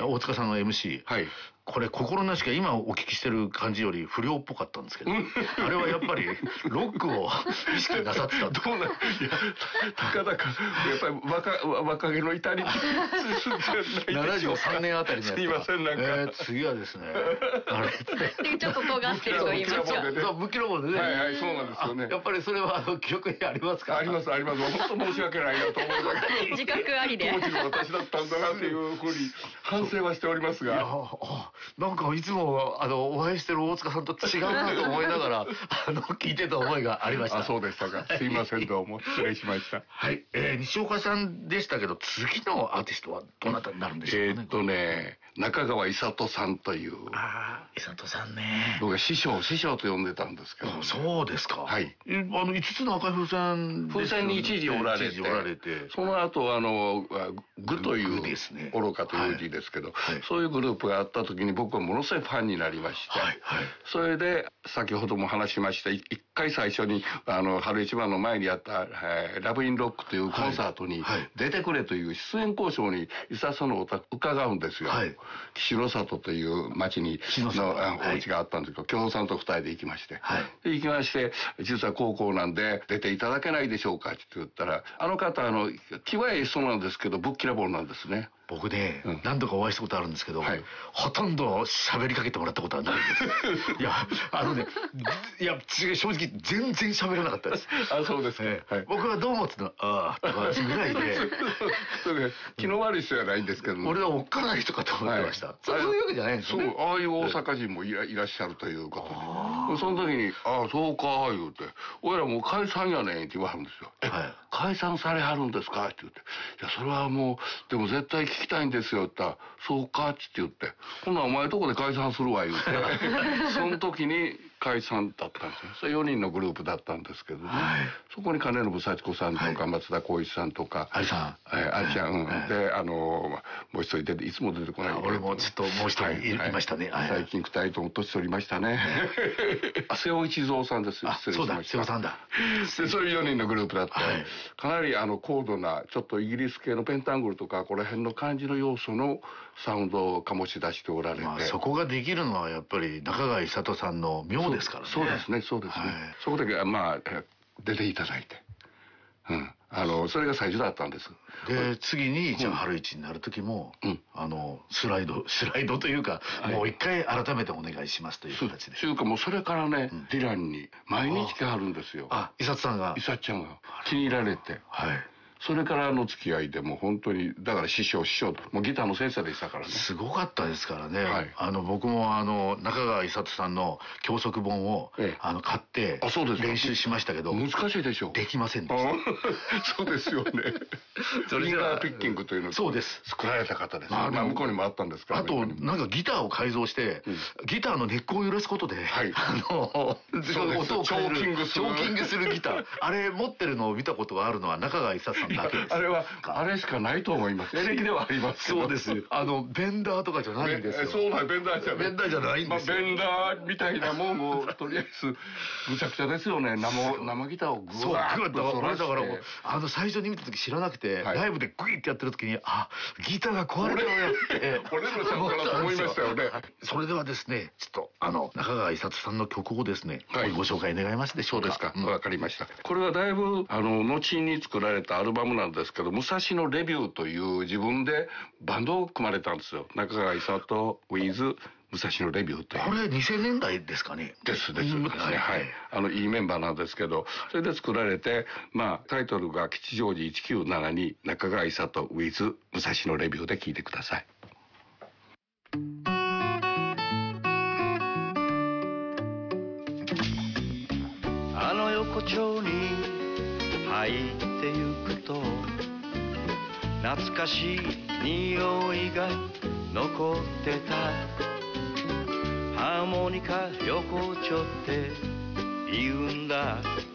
大塚さんの MC、 はい、 これ心なしか今お聞きしてる感じより不良っぽかったんですけど、あれはやっぱりロックを意識なさってた。 どうなん、いや、たかだかやっぱり若気の至り 73年あたりのやつ。 すいません、なんか、 次はですね、あれちょっと尖ってると言いますか。 武器ロボでね。 はいはい、そうなんですよね。 やっぱりそれは記憶にありますか？ ありますあります。本当申し訳ないなと思うんだけど、 自覚ありで当時の私だったんだなっていうふうに反省はしておりますが、 なんかいつもお会いしてる大塚さんと違うなと思いながら聞いてた思いがありました。 あ、そうでしたか。すいません、どうも失礼しました。 はい、西岡さんでしたけど、次のアーティストはどなたになるんでしょうかね。 中川勇人さんという。 ああ、勇人さんね。 僕は師匠と呼んでたんですけど、ね。 そうですか。 はい。 5つの赤い風船に一時おられて、その後グという愚かという字ですけど、そういうグループがあった時に僕はものすごいファンになりまして、それで先ほども話しました一回最初に春一番の前にやったラブインロックというコンサートに出てくれという出演交渉にいさそのお宅伺うんですよ。岸の里という町にお家があったんですけど、京さんと2人で行きまして、実は高校なんで出ていただけないでしょうかって言ったら、あの方気はいい人なんですけどぶっきらぼうなんですね。 僕ね、何度かお会いしたことあるんですけど、ほとんど喋りかけてもらったことはないです。いや、正直全然喋らなかったです。 あ、そうですね。 僕はどう思ってたの、ああ、ぐらいで。 気の悪い人じゃないんですけど、 俺はおっかない人かと思ってました。そういうわけじゃないんですよね。 そう、ああいう大阪人もいらっしゃるということで、その時に、ああ、そうか、言うて、俺らもう解散やねんって言わはるんですよ。解散されはるんですかって言って、いや、それはもう、でも絶対聞きたいんですよって言ったら、そうかって言って、ほんならお前とこで解散するわ言うて、その時に解散だったんですよ。それ4人のグループだったんですけどね。そこに金信幸子さんとか松田光一さんとか、 ありさん、 ありちゃん、で、もう一人いつも出てこない。 俺もちょっともう一人いましたね。 最近2人とも年取りましたね。瀬尾一蔵さんです。 そうだ、瀬尾さんだ。 で、そういう4人のグループだって、かなり高度な、ちょっとイギリス系のペンタングルとか、この辺の感じの要素のサウンドを醸し出しておられて。 そこができるのはやっぱり中川勇人さんの妙ですからね。 そうですね。そこで、出ていただいて。それが最初だったんです。 で、次に、じゃあ、春一になる時も、スライドというか、もう一回改めてお願いしますという形で。 というか、もうそれからね、ディランに毎日来はるんですよ。 勇人さんが。 勇人ちゃんが気に入られて。それからの付き合いでも本当に、だから師匠と、もうギターの先生でしたからね。 すごかったですからね。僕も中川勇人さんの教則本を買って練習しましたけど、 難しいでしょ。 できませんでした。 そうですよね。フィンガーピッキングというのを作られた方です。向こうにもあったんですから。 あと、なんかギターを改造して、ギターの根っこを揺らすことで、音を変える、チョーキングするギター。あれ持ってるのを見たことがあるのは中川勇人さん。 あれしかないと思います。エレキではありますけど。 そうです。ベンダーとかじゃないんですよ。 そうなん、ベンダーじゃない。 ベンダーじゃないんですよ。 ベンダーみたいなもんを、とりあえず、むちゃくちゃですよね。生ギターをグワーッと反らして。だからもう、最初に見た時知らなくて、ライブでグイってやってる時に、ギターが壊れたのよって。 これのちゃうかなと思いましたよね。 それではですね、ちょっと、中川勇人さんの曲をですね、ご紹介願いますでしょうか。 そうですか。わかりました。これはだいぶ、後に作られたアルバムなんですけど、武蔵野レビューという自分でバンドを組まれたんですよ。中川勇人 with 武蔵野レビューという。 これ2000年代ですかね。 です。はい。いいメンバーなんですけど、それで作られて、タイトルが吉祥寺1972中川勇人 with 武蔵野レビューで聴いてください。 あの横丁に入ってゆくと懐かしい匂いが残ってた。ハーモニカ横丁って言うんだ。